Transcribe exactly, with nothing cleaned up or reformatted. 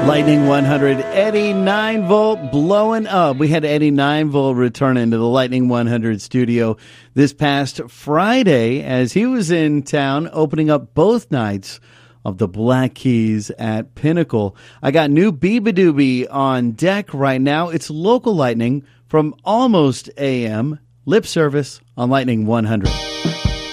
Lightning one hundred, Eddie nine volt blowing up. We had Eddie nine volt return into the Lightning one hundred studio this past Friday as he was in town opening up both nights of the Black Keys at Pinnacle. I got new Beabadoobie on deck right now. It's local Lightning from Almost A M. Lip Service on Lightning one hundred.